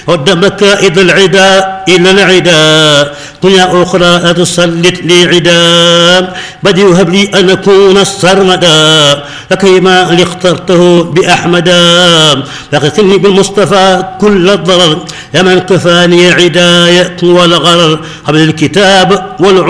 هد مكائد العدا إلى العدا دنيا أخرى لا تسلط لي عدا بدي يهب لي أن أكون السرمدا لكيما اللي اخترته بأحمدا لقتني بالمصطفى كل الضرر يا من كفاني عداية والغرر قبل الكتاب والعلم